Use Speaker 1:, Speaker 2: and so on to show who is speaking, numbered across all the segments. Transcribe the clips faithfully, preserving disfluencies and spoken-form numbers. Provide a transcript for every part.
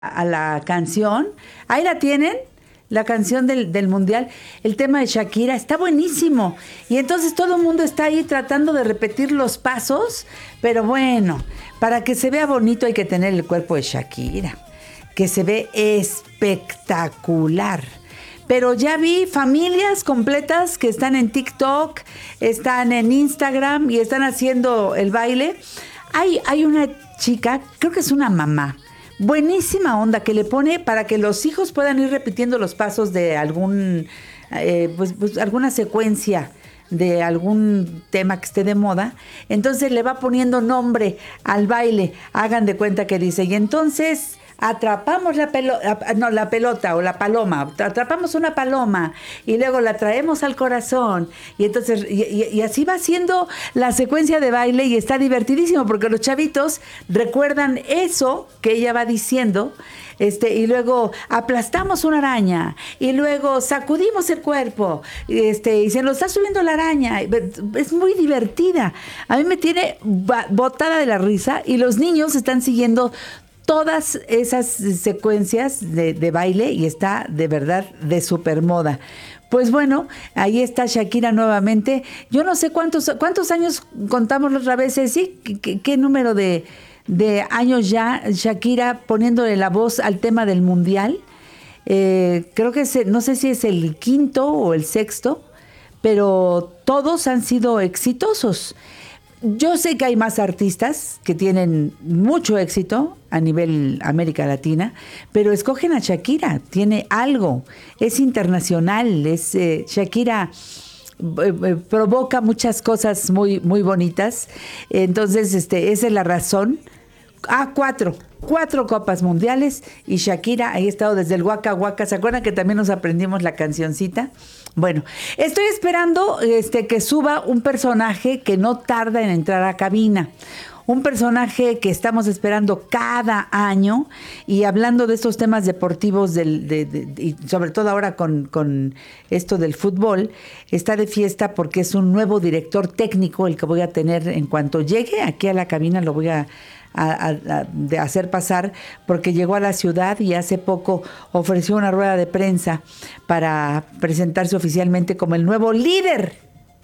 Speaker 1: a la canción. Ahí la tienen, la canción del, del Mundial. El tema de Shakira está buenísimo. Y entonces todo el mundo está ahí tratando de repetir los pasos. Pero bueno, para que se vea bonito hay que tener el cuerpo de Shakira, que se ve espectacular. Pero ya vi familias completas que están en TikTok, están en Instagram y están haciendo el baile. Hay, hay una chica, creo que es una mamá, buenísima onda, que le pone para que los hijos puedan ir repitiendo los pasos de algún, eh, pues, pues alguna secuencia de algún tema que esté de moda. Entonces le va poniendo nombre al baile. Hagan de cuenta que dice, y entonces atrapamos la pelota, no, la pelota o la paloma, atrapamos una paloma y luego la traemos al corazón y entonces y, y, y así va haciendo la secuencia de baile y está divertidísimo porque los chavitos recuerdan eso que ella va diciendo. Este, y luego aplastamos una araña y luego sacudimos el cuerpo este, y se nos está subiendo la araña. Es muy divertida. A mí me tiene botada de la risa y los niños están siguiendo todas esas secuencias de, de baile y está de verdad de super moda. Pues bueno, ahí está Shakira nuevamente. Yo no sé cuántos cuántos años contamos la otra vez, ¿sí? ¿Qué, qué, qué número de, de años ya Shakira poniéndole la voz al tema del Mundial? Eh, creo que es, no sé si es el quinto o el sexto, pero todos han sido exitosos. Yo sé que hay más artistas que tienen mucho éxito a nivel América Latina, pero escogen a Shakira, tiene algo, es internacional, es eh, Shakira eh, eh, provoca muchas cosas muy, muy bonitas, entonces este, esa es la razón. Ah, cuatro, cuatro copas mundiales y Shakira ahí ha estado desde el Waka Waka. ¿Se acuerdan que también nos aprendimos la cancioncita? Bueno, estoy esperando este, que suba un personaje que no tarda en entrar a cabina. Un personaje que estamos esperando cada año y hablando de estos temas deportivos del, de, de, y sobre todo ahora con, con esto del fútbol, está de fiesta porque es un nuevo director técnico el que voy a tener en cuanto llegue aquí a la cabina, lo voy a A, a, a, de hacer pasar porque llegó a la ciudad y hace poco ofreció una rueda de prensa para presentarse oficialmente como el nuevo líder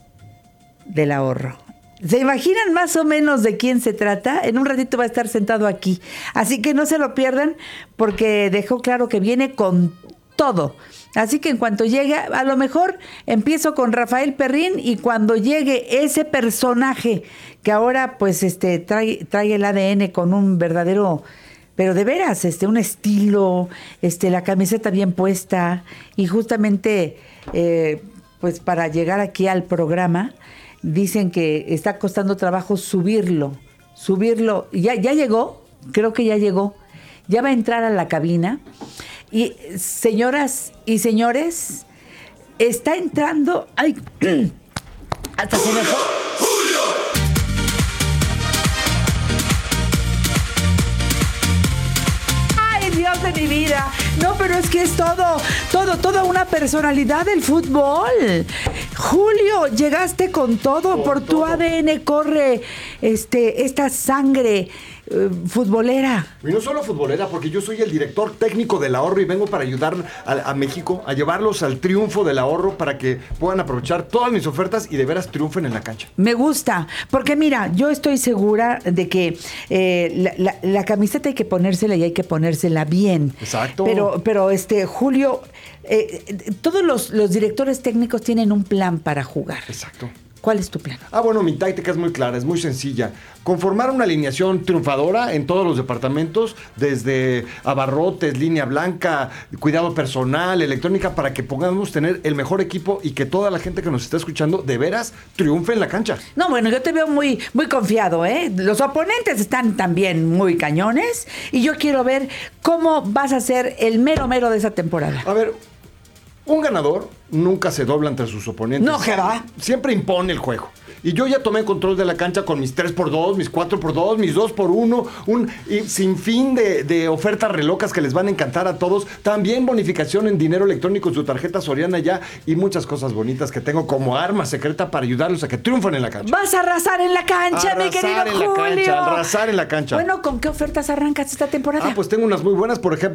Speaker 1: del ahorro. ¿Se imaginan más o menos de quién se trata? En un ratito va a estar sentado aquí, así que no se lo pierdan porque dejó claro que viene con todo. Así que en cuanto llegue, a lo mejor empiezo con Rafael Perrín y cuando llegue ese personaje que ahora pues este trae, trae el A D N con un verdadero, pero de veras, este, un estilo, este, la camiseta bien puesta y justamente eh, pues para llegar aquí al programa dicen que está costando trabajo subirlo, subirlo, ya, ya llegó, creo que ya llegó, ya va a entrar a la cabina. Y señoras y señores, está entrando. Ay, hasta se me fue. Ay, Dios de mi vida. No, pero es que es todo, todo, toda una personalidad del fútbol. Julio, llegaste con todo, por, por tu todo. A D N corre este, esta sangre uh, futbolera.
Speaker 2: Y no solo futbolera, porque yo soy el director técnico del ahorro y vengo para ayudar a, a México a llevarlos al triunfo del ahorro para que puedan aprovechar todas mis ofertas y de veras triunfen en la cancha.
Speaker 1: Me gusta, porque mira, yo estoy segura de que eh, la, la, la camiseta hay que ponérsela y hay que ponérsela bien.
Speaker 2: Exacto.
Speaker 1: Pero, pero este, Julio, eh, todos los, los directores técnicos tienen un plan para jugar.
Speaker 2: Exacto.
Speaker 1: ¿Cuál es tu plan?
Speaker 2: Ah, bueno, mi táctica es muy clara, es muy sencilla. Conformar una alineación triunfadora en todos los departamentos, desde abarrotes, línea blanca, cuidado personal, electrónica, para que podamos tener el mejor equipo y que toda la gente que nos está escuchando de veras triunfe en la cancha.
Speaker 1: No, bueno, yo te veo muy, muy confiado, ¿eh? Los oponentes están también muy cañones y yo quiero ver cómo vas a ser el mero mero de esa temporada.
Speaker 2: A ver, un ganador nunca se dobla entre sus oponentes.
Speaker 1: No, ¿qué va?
Speaker 2: Siempre impone el juego. Y yo ya tomé control de la cancha con mis tres por dos, mis cuatro por dos, mis dos por uno, un y sinfín de, de ofertas relocas que les van a encantar a todos. También bonificación en dinero electrónico en su tarjeta Soriana ya y muchas cosas bonitas que tengo como arma secreta para ayudarlos a que triunfen en la cancha.
Speaker 1: Vas a arrasar en la cancha,
Speaker 2: Arrasar
Speaker 1: mi querido
Speaker 2: en la
Speaker 1: Julio.
Speaker 2: cancha, arrasar en la cancha.
Speaker 1: Bueno, ¿con qué ofertas arrancas esta temporada?
Speaker 2: Ah, pues tengo unas muy buenas, por ejemplo.